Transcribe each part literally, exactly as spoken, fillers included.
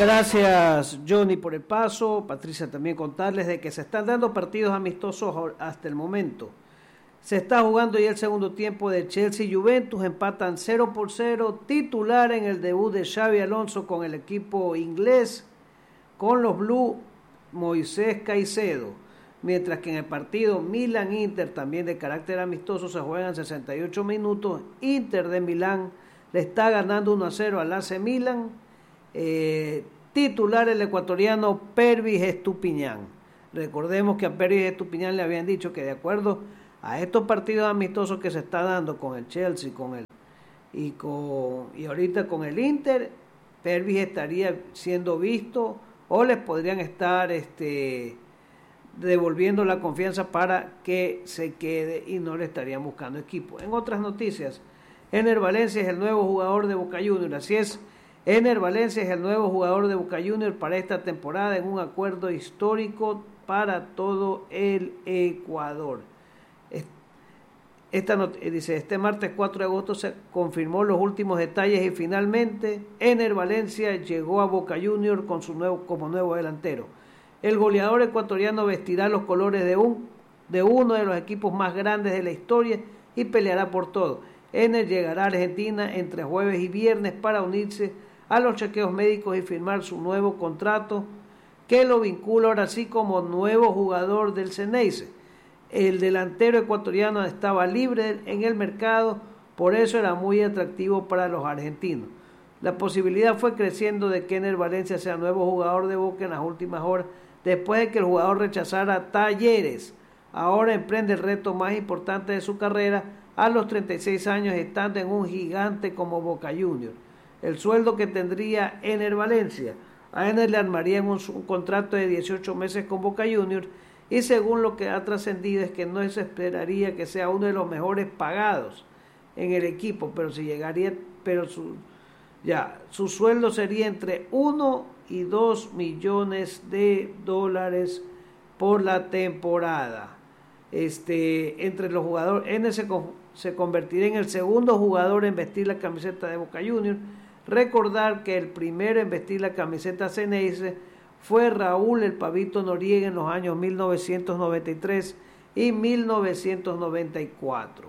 Gracias, Johnny, por el paso. Patricia, también contarles de que se están dando partidos amistosos hasta el momento. Se está jugando ya el segundo tiempo de Chelsea y Juventus, empatan cero por cero, titular en el debut de Xabi Alonso con el equipo inglés, con los Blues, Moisés Caicedo, mientras que en el partido Milan-Inter, también de carácter amistoso, se juegan sesenta y ocho minutos, Inter de Milán le está ganando uno a cero al A C Milan, eh, titular el ecuatoriano Pervis Estupiñán. Recordemos que a Pervis Estupiñán le habían dicho que de acuerdo a estos partidos amistosos que se está dando con el Chelsea con el, y, con, y ahorita con el Inter, Pervis estaría siendo visto o les podrían estar este, devolviendo la confianza para que se quede y no le estarían buscando equipo. En otras noticias, Ener Valencia es el nuevo jugador de Boca Juniors, así es, Ener Valencia es el nuevo jugador de Boca Juniors para esta temporada en un acuerdo histórico para todo el Ecuador. Esta not- dice, este martes cuatro de agosto se confirmó los últimos detalles y finalmente Ener Valencia llegó a Boca Juniors con su nuevo, como nuevo delantero. El goleador ecuatoriano vestirá los colores de, un, de uno de los equipos más grandes de la historia y peleará por todo. Ener llegará a Argentina entre jueves y viernes para unirse a los chequeos médicos y firmar su nuevo contrato que lo vincula ahora sí como nuevo jugador del Xeneize. El delantero ecuatoriano estaba libre en el mercado, por eso era muy atractivo para los argentinos. La posibilidad fue creciendo de que Ener Valencia sea nuevo jugador de Boca en las últimas horas, después de que el jugador rechazara Talleres. Ahora emprende el reto más importante de su carrera a los treinta y seis años, estando en un gigante como Boca Juniors. El sueldo que tendría Ener Valencia, a Ener le armarían un, un contrato de dieciocho meses con Boca Juniors, y según lo que ha trascendido es que no se esperaría que sea uno de los mejores pagados en el equipo, pero si llegaría, pero su, ya, su sueldo sería entre uno y dos millones de dólares por la temporada. Este, entre los jugadores, Ener se, se convertirá en el segundo jugador en vestir la camiseta de Boca Juniors. Recordar que el primero en vestir la camiseta Xeneize fue Raúl el Pavito Noriega en los años mil novecientos noventa y tres y mil novecientos noventa y cuatro.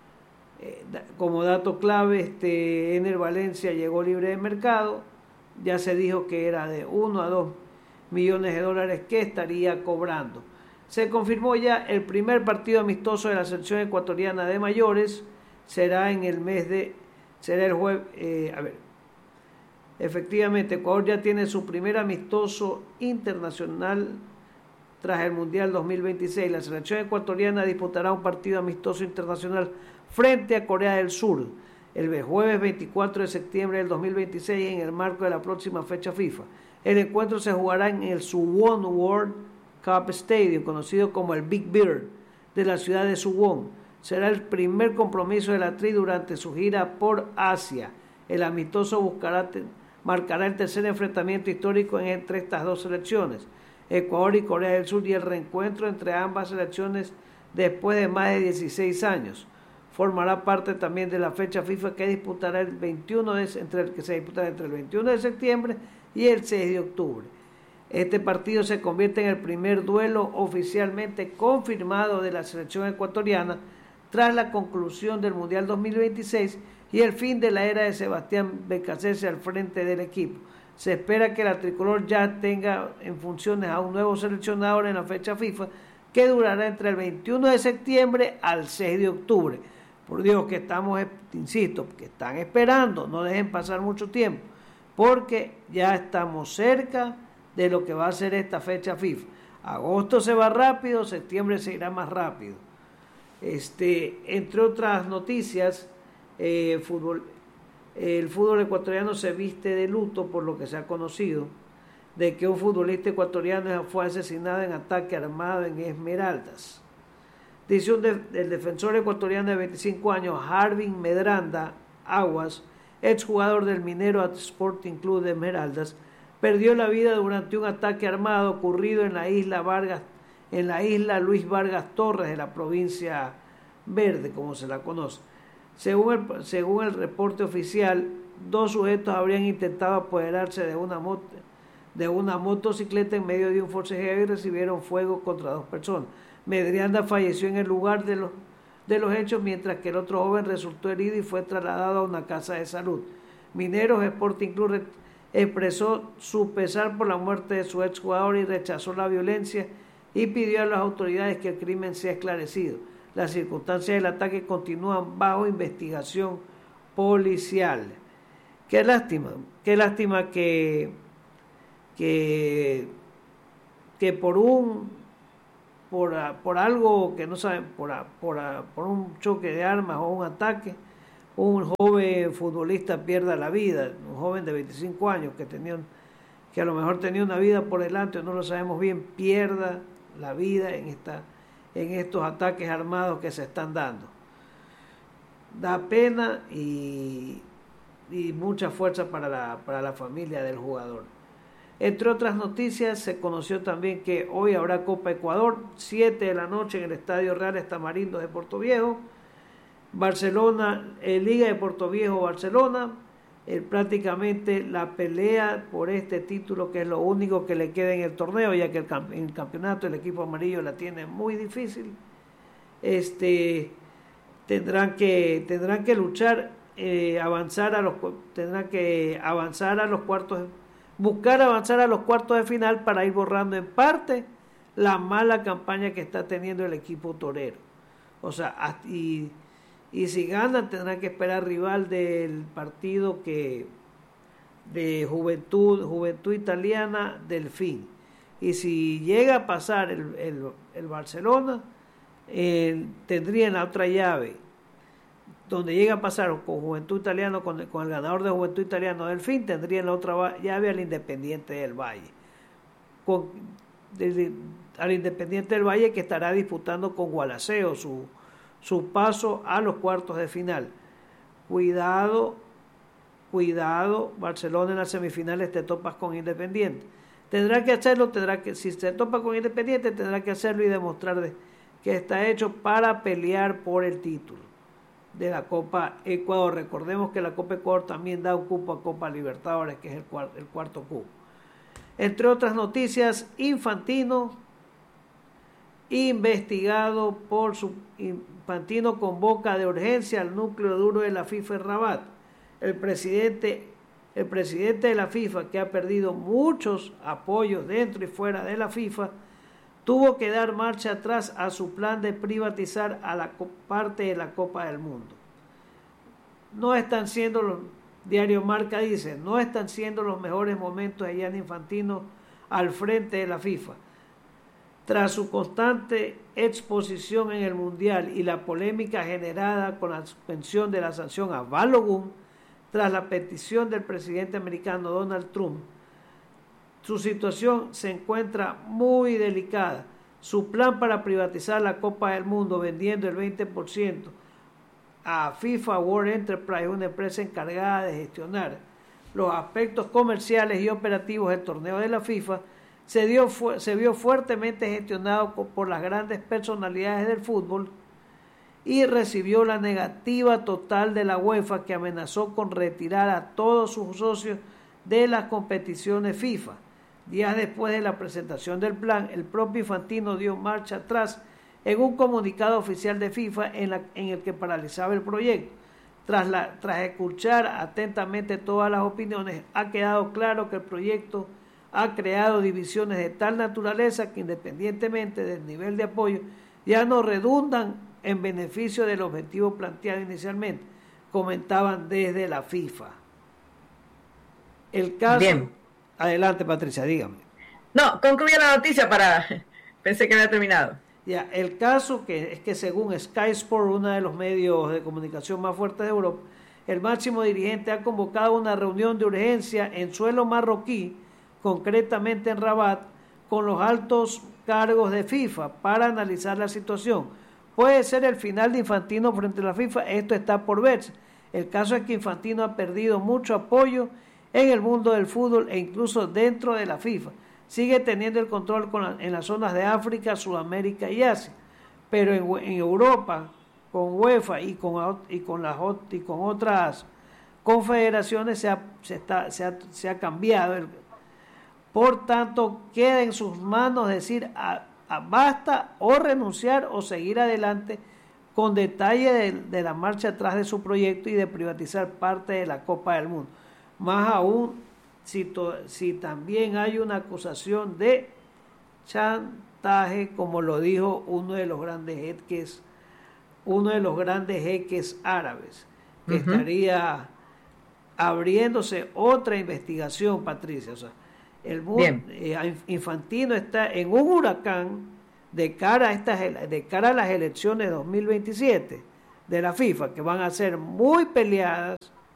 Eh, da, como dato clave, este, Ener Valencia llegó libre de mercado, ya se dijo que era de uno a dos millones de dólares que estaría cobrando. Se confirmó ya el primer partido amistoso de la selección ecuatoriana de mayores, será en el mes de, será el jueves, eh, a ver, efectivamente, Ecuador ya tiene su primer amistoso internacional tras el Mundial dos mil veintiséis. La selección ecuatoriana disputará un partido amistoso internacional frente a Corea del Sur el jueves veinticuatro de septiembre del dos mil veintiséis en el marco de la próxima fecha FIFA. El encuentro se jugará en el Suwon World Cup Stadium, conocido como el Big Bear, de la ciudad de Suwon. Será el primer compromiso de la Tri durante su gira por Asia. El amistoso buscará marcará el tercer enfrentamiento histórico entre estas dos selecciones, Ecuador y Corea del Sur, y el reencuentro entre ambas selecciones después de más de dieciséis años. Formará parte también de la fecha FIFA que disputará el veintiuno de, entre el que se disputará entre el veintiuno de septiembre y el seis de octubre. Este partido se convierte en el primer duelo oficialmente confirmado de la selección ecuatoriana tras la conclusión del Mundial dos mil veintiséis y el fin de la era de Sebastián Becasese al frente del equipo. Se espera que la tricolor ya tenga en funciones a un nuevo seleccionador en la fecha FIFA que durará entre el veintiuno de septiembre al seis de octubre. Por Dios que estamos, insisto, que están esperando, no dejen pasar mucho tiempo, porque ya estamos cerca de lo que va a ser esta fecha FIFA. Agosto se va rápido, septiembre se irá más rápido. Este, entre otras noticias, eh, fútbol, el fútbol ecuatoriano se viste de luto por lo que se ha conocido de que un futbolista ecuatoriano fue asesinado en ataque armado en Esmeraldas. Dice un de, el defensor ecuatoriano de veinticinco años, Harvin Medranda Aguas, exjugador del Minero Sporting Club de Esmeraldas, perdió la vida durante un ataque armado ocurrido en la isla Vargas, en la isla Luis Vargas Torres de la provincia Verde, como se la conoce. Según el, según el reporte oficial, dos sujetos habrían intentado apoderarse de una moto, de una motocicleta en medio de un forcejeo y recibieron fuego contra dos personas. Medrianda falleció en el lugar de los, de los hechos, mientras que el otro joven resultó herido y fue trasladado a una casa de salud. Mineros Sporting Club expresó su pesar por la muerte de su exjugador y rechazó la violencia y pidió a las autoridades que el crimen sea esclarecido. Las circunstancias del ataque continúan bajo investigación policial. Qué lástima, qué lástima que, que, que por un por, por algo que no saben, por, por, por un choque de armas o un ataque, un joven futbolista pierda la vida, un joven de veinticinco años que tenía un, que a lo mejor tenía una vida por delante, no lo sabemos bien, pierda la vida en esta en estos ataques armados que se están dando. Da pena y, y mucha fuerza para la, para la familia del jugador. Entre otras noticias, se conoció también que hoy habrá Copa Ecuador, siete de la noche en el Estadio Real Tamarindo de Portoviejo. Barcelona, eh, Liga de Portoviejo Barcelona, eh, prácticamente la pelea por este título, que es lo único que le queda en el torneo, ya que el, camp el campeonato el equipo amarillo la tiene muy difícil. Este tendrán que tendrán que luchar, eh, avanzar a los tendrán que avanzar a los cuartos, buscar avanzar a los cuartos de final para ir borrando en parte la mala campaña que está teniendo el equipo torero. O sea, y Y si ganan, tendrán que esperar rival del partido que de Juventud, Juventud Italiana Delfín. Y si llega a pasar el, el, el Barcelona, eh, tendrían la otra llave, donde llega a pasar con Juventud Italiana, con, con el ganador de Juventud Italiana Delfín, tendrían la otra llave al Independiente del Valle. Con, desde, al Independiente del Valle, que estará disputando con Gualaceo su su paso a los cuartos de final. Cuidado, cuidado, Barcelona en las semifinales te topas con Independiente. Tendrá que hacerlo, tendrá que, si se topa con Independiente, tendrá que hacerlo y demostrar de, que está hecho para pelear por el título de la Copa Ecuador. Recordemos que la Copa Ecuador también da un cupo a Copa Libertadores, que es el, cuarto, el cuarto cupo. Entre otras noticias, Infantino investigado por su Infantino convoca de urgencia al núcleo duro de la FIFA en Rabat. El presidente, el presidente de la FIFA, que ha perdido muchos apoyos dentro y fuera de la FIFA, tuvo que dar marcha atrás a su plan de privatizar a la parte de la Copa del Mundo. No están siendo los, Diario Marca dice, no están siendo los mejores momentos de Gianni Infantino al frente de la FIFA. Tras su constante exposición en el Mundial y la polémica generada con la suspensión de la sanción a Balogun, tras la petición del presidente americano Donald Trump, su situación se encuentra muy delicada. Su plan para privatizar la Copa del Mundo vendiendo el veinte por ciento a FIFA World Enterprise, una empresa encargada de gestionar los aspectos comerciales y operativos del torneo de la FIFA, Se, dio, se vio fuertemente gestionado por las grandes personalidades del fútbol y recibió la negativa total de la UEFA, que amenazó con retirar a todos sus socios de las competiciones FIFA. Días después de la presentación del plan, el propio Infantino dio marcha atrás en un comunicado oficial de FIFA en, la, en el que paralizaba el proyecto. Tras, la, tras escuchar atentamente todas las opiniones, ha quedado claro que el proyecto ha creado divisiones de tal naturaleza que, independientemente del nivel de apoyo, ya no redundan en beneficio del objetivo planteado inicialmente, comentaban desde la FIFA. El caso... Bien. Adelante, Patricia, dígame. No, concluye la noticia para... Pensé que había terminado. Ya, el caso que es que según Sky Sport, uno de los medios de comunicación más fuertes de Europa, el máximo dirigente ha convocado una reunión de urgencia en suelo marroquí, concretamente en Rabat, con los altos cargos de FIFA para analizar la situación. Puede ser el final de Infantino frente a la FIFA, esto está por verse. El caso es que Infantino ha perdido mucho apoyo en el mundo del fútbol e incluso dentro de la FIFA. Sigue teniendo el control con la, en las zonas de África, Sudamérica y Asia, pero en, en Europa, con UEFA y con, y con, las, y con otras confederaciones se ha, se está, se ha, se ha cambiado el, Por tanto, queda en sus manos decir a, a basta o renunciar o seguir adelante con detalle de, de la marcha atrás de su proyecto y de privatizar parte de la Copa del Mundo. Más aún, si, to, si también hay una acusación de chantaje, como lo dijo uno de los grandes jeques, uno de los grandes jeques árabes, que uh-huh. estaría abriéndose otra investigación, Patricia. O sea, el mundo, eh, Infantino está en un huracán de cara a estas de cara a las elecciones de dos mil veintisiete de la FIFA, que van a ser muy peleadas,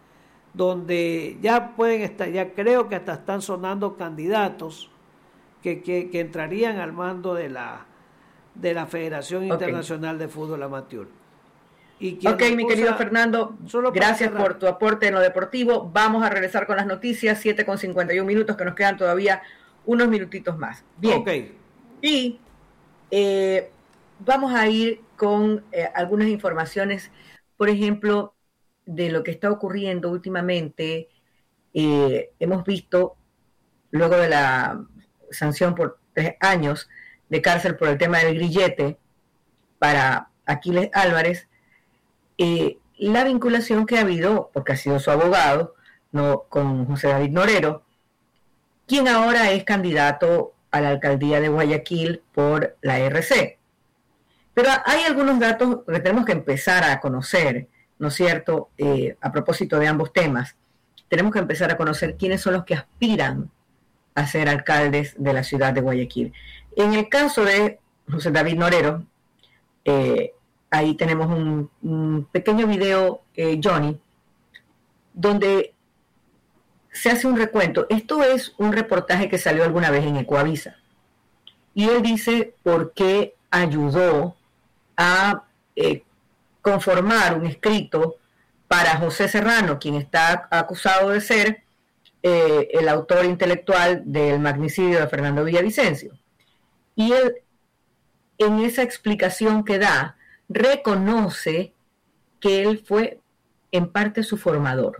donde ya pueden estar, ya creo que hasta están sonando candidatos que, que, que entrarían al mando de la de la Federación Internacional okay. de Fútbol Amateur. Y ok, mi cosa, querido Fernando, gracias por tu aporte en lo deportivo. Vamos a regresar con las noticias, siete con cincuenta y un minutos, que nos quedan todavía unos minutitos más. Bien, okay. y eh, vamos a ir con eh, algunas informaciones, por ejemplo, de lo que está ocurriendo últimamente. Eh, hemos visto, luego de la sanción por tres años de cárcel por el tema del grillete para Aquiles Álvarez, Eh, la vinculación que ha habido, porque ha sido su abogado, no, con José David Norero, quien ahora es candidato a la alcaldía de Guayaquil por la R C. Pero hay algunos datos que tenemos que empezar a conocer, ¿no es cierto? Eh, a propósito de ambos temas, tenemos que empezar a conocer quiénes son los que aspiran a ser alcaldes de la ciudad de Guayaquil. En el caso de José David Norero, eh, ahí tenemos un, un pequeño video, eh, Johnny, donde se hace un recuento. Esto es un reportaje que salió alguna vez en Ecoavisa. Y él dice por qué ayudó a eh, conformar un escrito para José Serrano, quien está acusado de ser eh, el autor intelectual del magnicidio de Fernando Villavicencio. Y él, en esa explicación que da, reconoce que él fue en parte su formador.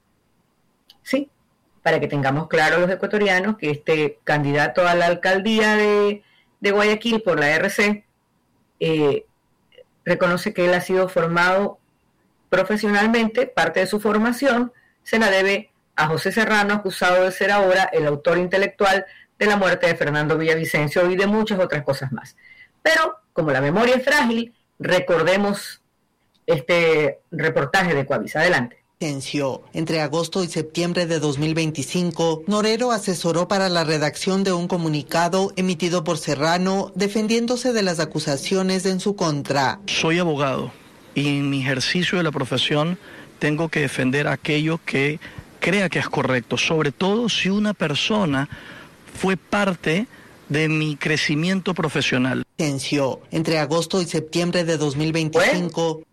Sí, para que tengamos claro los ecuatorianos que este candidato a la alcaldía de, de Guayaquil por la R C eh, reconoce que él ha sido formado profesionalmente, parte de su formación se la debe a José Serrano, acusado de ser ahora el autor intelectual de la muerte de Fernando Villavicencio y de muchas otras cosas más. Pero, como la memoria es frágil, recordemos este reportaje de Ecoavisa. Adelante. Entre agosto y septiembre de dos mil veinticinco, Norero asesoró para la redacción de un comunicado emitido por Serrano defendiéndose de las acusaciones en su contra. Soy abogado y en mi ejercicio de la profesión tengo que defender aquello que crea que es correcto, sobre todo si una persona fue parte de mi crecimiento profesional. Entre agosto y septiembre de dos mil veinticinco. Bueno,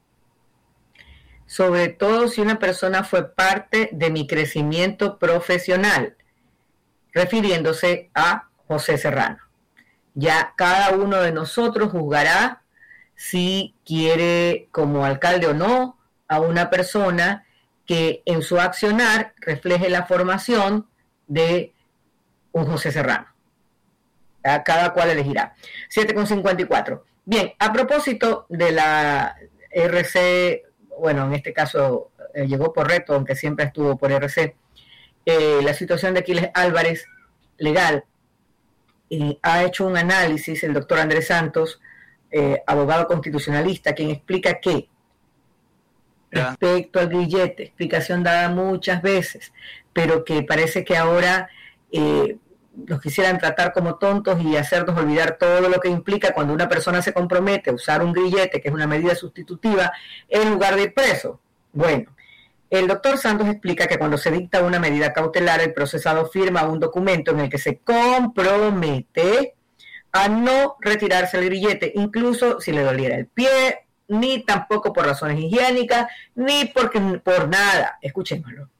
sobre todo si una persona fue parte de mi crecimiento profesional, refiriéndose a José Serrano. Ya cada uno de nosotros juzgará si quiere como alcalde o no a una persona que en su accionar refleje la formación de un José Serrano. A cada cual elegirá. siete con cincuenta y cuatro. Bien, a propósito de la R C, bueno, en este caso eh, llegó por reto, aunque siempre estuvo por R C, eh, la situación de Aquiles Álvarez legal, eh, ha hecho un análisis el doctor Andrés Santos, eh, abogado constitucionalista, quien explica que ya. Respecto al grillete, explicación dada muchas veces, pero que parece que ahora eh, los quisieran tratar como tontos y hacernos olvidar todo lo que implica cuando una persona se compromete a usar un grillete, que es una medida sustitutiva, en lugar de ir preso. Bueno, el doctor Santos explica que cuando se dicta una medida cautelar, el procesado firma un documento en el que se compromete a no retirarse el grillete, incluso si le doliera el pie, ni tampoco por razones higiénicas, ni porque, por nada. Escuchémoslo.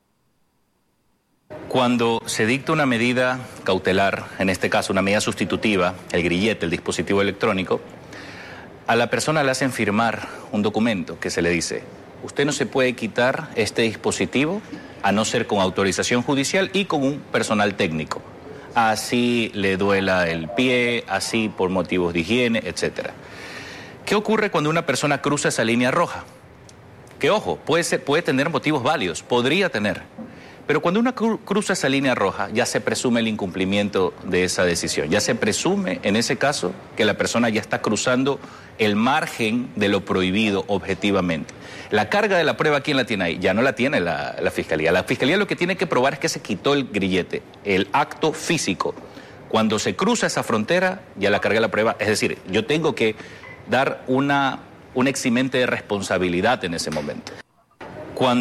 Cuando se dicta una medida cautelar, en este caso una medida sustitutiva, el grillete, el dispositivo electrónico, a la persona le hacen firmar un documento que se le dice: usted no se puede quitar este dispositivo a no ser con autorización judicial y con un personal técnico. Así le duela el pie, así por motivos de higiene, etcétera. ¿Qué ocurre cuando una persona cruza esa línea roja? Que ojo, puede ser, puede tener motivos válidos, podría tener. Pero cuando uno cru cruza esa línea roja, ya se presume el incumplimiento de esa decisión. Ya se presume, en ese caso, que la persona ya está cruzando el margen de lo prohibido objetivamente. La carga de la prueba, ¿quién la tiene ahí? Ya no la tiene la, la Fiscalía. La Fiscalía lo que tiene que probar es que se quitó el grillete, el acto físico. Cuando se cruza esa frontera, ya la carga de la prueba, es decir, yo tengo que dar una, un eximente de responsabilidad en ese momento.